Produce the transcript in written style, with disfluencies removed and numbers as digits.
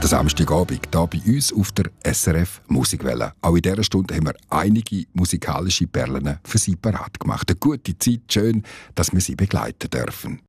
Der Samstagabend hier bei uns auf der SRF Musikwelle. Auch in dieser Stunde haben wir einige musikalische Perlen für Sie parat gemacht. Eine gute Zeit, schön, dass wir Sie begleiten dürfen.